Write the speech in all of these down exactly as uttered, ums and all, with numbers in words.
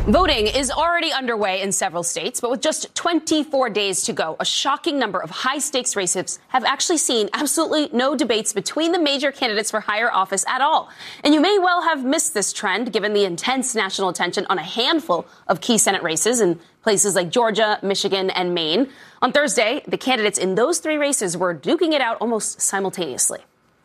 Voting is already underway in several states, but with just twenty-four days to go, a shocking number of high-stakes races have actually seen absolutely no debates between the major candidates for higher office at all. And you may well have missed this trend, given the intense national attention on a handful of key Senate races in places like Georgia, Michigan, and Maine. On Thursday, the candidates in those three races were duking it out almost simultaneously.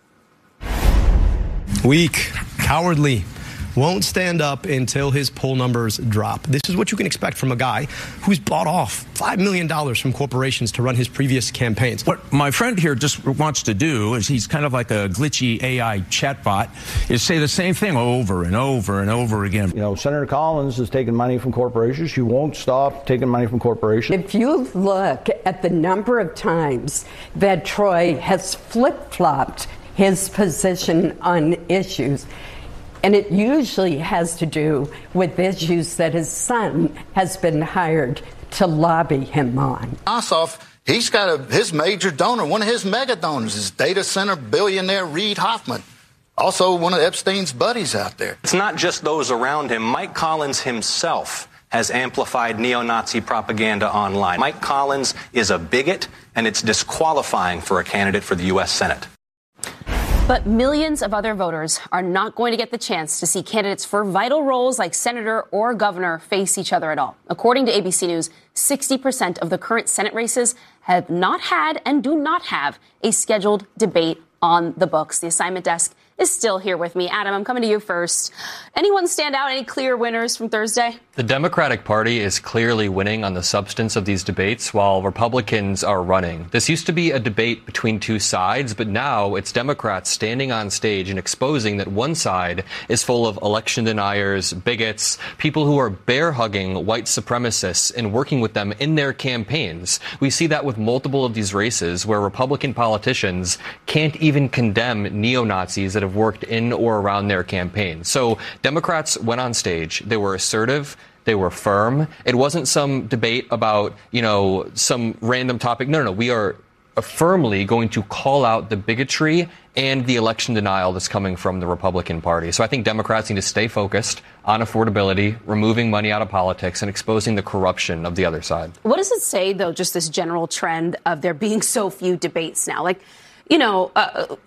Weak, cowardly, won't stand up until his poll numbers drop. This is what you can expect from a guy who's bought off five million dollars from corporations to run his previous campaigns. What my friend here just wants to do is, he's kind of like a glitchy A I chatbot, is say the same thing over and over and over again. You know, Senator Collins is taking money from corporations. She won't stop taking money from corporations. If you look at the number of times that Troy has flip-flopped his position on issues, and it usually has to do with issues that his son has been hired to lobby him on. Ossoff, he's got a, his major donor, one of his mega donors is data center billionaire Reid Hoffman, also one of Epstein's buddies out there. It's not just those around him. Mike Collins himself has amplified neo-Nazi propaganda online. Mike Collins is a bigot, and it's disqualifying for a candidate for the U S Senate. But millions of other voters are not going to get the chance to see candidates for vital roles like senator or governor face each other at all. According to A B C News, sixty percent of the current Senate races have not had and do not have a scheduled debate on the books. The assignment desk is still here with me. Adam, I'm coming to you first. Anyone stand out? Any clear winners from Thursday? The Democratic Party is clearly winning on the substance of these debates, while Republicans are running. This used to be a debate between two sides, but now it's Democrats standing on stage and exposing that one side is full of election deniers, bigots, people who are bear-hugging white supremacists and working with them in their campaigns. We see that with multiple of these races where Republican politicians can't even condemn neo-Nazis that have worked in or around their campaign. So Democrats went on stage. They were assertive. They were firm. It wasn't some debate about, you know, some random topic. No, no, no. We are firmly going to call out the bigotry and the election denial that's coming from the Republican Party. So I think Democrats need to stay focused on affordability, removing money out of politics, and exposing the corruption of the other side. What does it say, though, just this general trend of there being so few debates now? Like, you know, uh,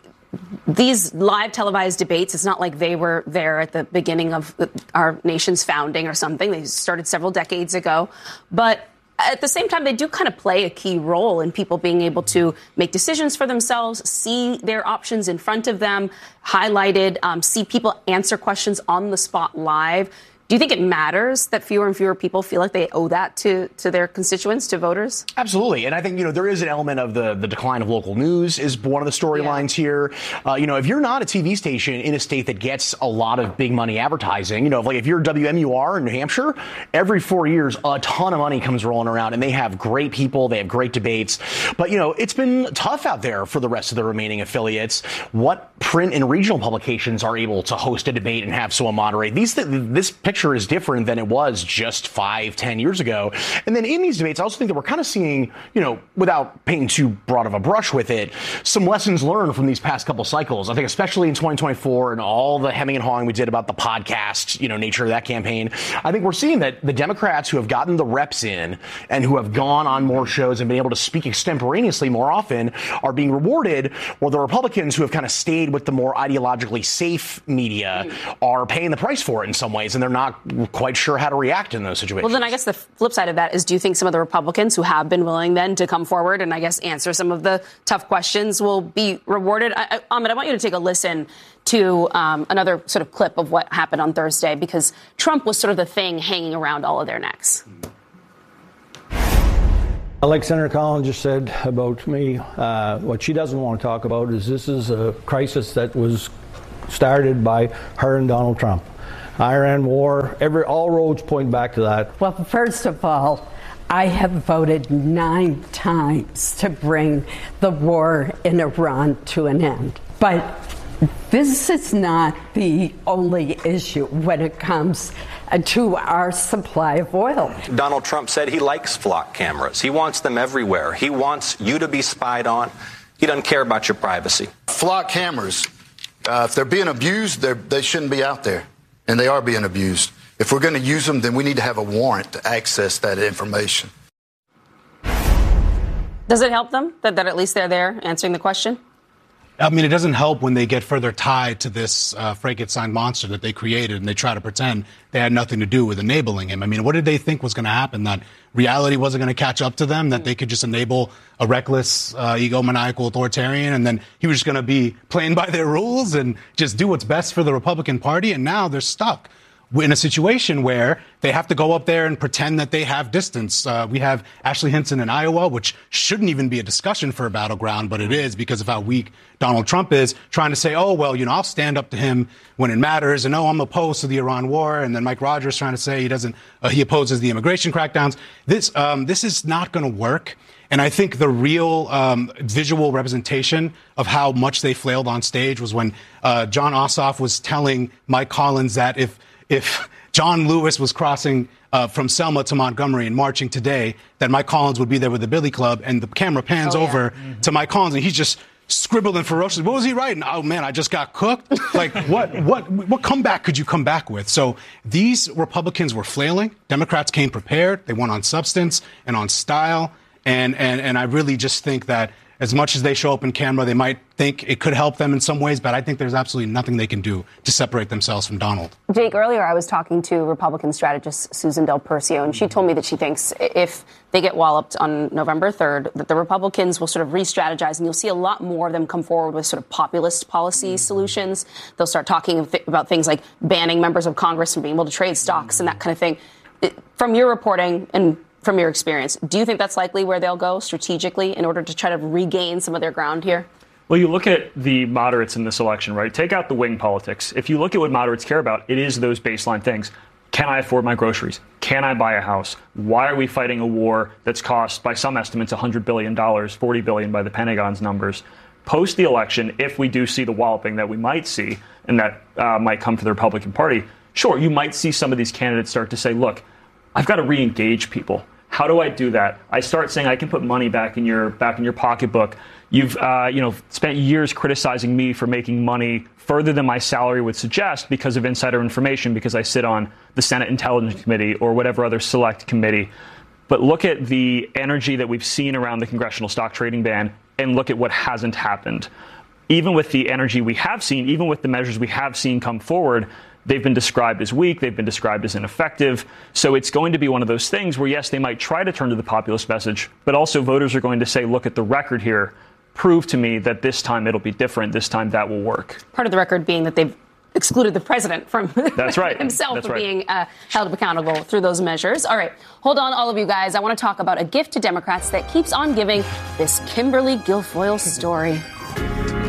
these live televised debates, it's not like they were there at the beginning of our nation's founding or something. They started several decades ago. But at the same time, they do kind of play a key role in people being able to make decisions for themselves, see their options in front of them, highlighted, um, see people answer questions on the spot live. Do you think it matters that fewer and fewer people feel like they owe that to, to their constituents, to voters? Absolutely. And I think, you know, there is an element of the, the decline of local news is one of the storylines yeah. here. Uh, you know, if you're not a T V station in a state that gets a lot of big money advertising, you know, like if you're W M U R in New Hampshire, every four years, a ton of money comes rolling around and they have great people. They have great debates. But, you know, it's been tough out there for the rest of the remaining affiliates. What print and regional publications are able to host a debate and have someone moderate? These th- this picture is different than it was just five, ten years ago. And then in these debates, I also think that we're kind of seeing, you know, without painting too broad of a brush with it, some lessons learned from these past couple cycles. I think especially in twenty twenty-four and all the hemming and hawing we did about the podcast, you know, nature of that campaign, I think we're seeing that the Democrats who have gotten the reps in and who have gone on more shows and been able to speak extemporaneously more often are being rewarded, while the Republicans who have kind of stayed with the more ideologically safe media are paying the price for it in some ways, and they're not quite sure how to react in those situations. Well, then I guess the flip side of that is, do you think some of the Republicans who have been willing then to come forward and I guess answer some of the tough questions will be rewarded? I, I, Ahmed, I want you to take a listen to um, another sort of clip of what happened on Thursday, because Trump was sort of the thing hanging around all of their necks. Like Senator Collins just said about me, uh, what she doesn't want to talk about is this is a crisis that was started by her and Donald Trump. Iran war, every all roads point back to that. Well, first of all, I have voted nine times to bring the war in Iran to an end. But this is not the only issue when it comes to our supply of oil. Donald Trump said he likes flock cameras. He wants them everywhere. He wants you to be spied on. He doesn't care about your privacy. Flock cameras, uh, if they're being abused, they're, they shouldn't be out there. And they are being abused. If we're going to use them, then we need to have a warrant to access that information. Does it help them that, that at least they're there answering the question? I mean, it doesn't help when they get further tied to this uh, Frankenstein monster that they created, and they try to pretend they had nothing to do with enabling him. I mean, what did they think was going to happen? That reality wasn't going to catch up to them, that they could just enable a reckless, uh, egomaniacal authoritarian, and then he was just going to be playing by their rules and just do what's best for the Republican Party, and now they're stuck in a situation where they have to go up there and pretend that they have distance. Uh, we have Ashley Hinson in Iowa, which shouldn't even be a discussion for a battleground, but it is because of how weak Donald Trump is, trying to say, oh, well, you know, I'll stand up to him when it matters, and oh, I'm opposed to the Iran war, and then Mike Rogers trying to say he doesn't, uh, he opposes the immigration crackdowns. This, um, this is not going to work. And I think the real um, visual representation of how much they flailed on stage was when uh, John Ossoff was telling Mike Collins that if If John Lewis was crossing uh, from Selma to Montgomery and marching today, that Mike Collins would be there with the Billy Club, and the camera pans oh, yeah. over mm-hmm. to Mike Collins, and he's just scribbled ferociously. What was he writing? Oh man, I just got cooked. Like what? What? What comeback could you come back with? So these Republicans were flailing. Democrats came prepared. They went on substance and on style, and and and I really just think that as much as they show up in camera, they might think it could help them in some ways, but I think there's absolutely nothing they can do to separate themselves from Donald. Jake, earlier I was talking to Republican strategist Susan Del Percio, and she told me that she thinks if they get walloped on November third, that the Republicans will sort of re-strategize, and you'll see a lot more of them come forward with sort of populist policy mm-hmm. solutions. They'll start talking about things like banning members of Congress from being able to trade stocks mm-hmm. and that kind of thing. From your reporting and from your experience, do you think that's likely where they'll go strategically in order to try to regain some of their ground here? Well, you look at the moderates in this election, right? Take out the wing politics. If you look at what moderates care about, it is those baseline things. Can I afford my groceries? Can I buy a house? Why are we fighting a war that's cost, by some estimates, one hundred billion dollars, forty billion dollars by the Pentagon's numbers? Post the election, if we do see the walloping that we might see, and that uh, might come for the Republican Party, sure, you might see some of these candidates start to say, look, I've got to re-engage people. How do I do that? I start saying I can put money back in your back in your pocketbook. You've uh, you know spent years criticizing me for making money further than my salary would suggest because of insider information, because I sit on the Senate Intelligence Committee or whatever other select committee. But look at the energy that we've seen around the congressional stock trading ban, and look at what hasn't happened. Even with the energy we have seen, even with the measures we have seen come forward, they've been described as weak. They've been described as ineffective. So it's going to be one of those things where, yes, they might try to turn to the populist message, but also voters are going to say, look at the record here. Prove to me that this time it'll be different. This time that will work. Part of the record being that they've excluded the president from That's right. himself That's from right. being uh, held accountable through those measures. All right. Hold on, all of you guys. I want to talk about a gift to Democrats that keeps on giving, this Kimberly Guilfoyle story.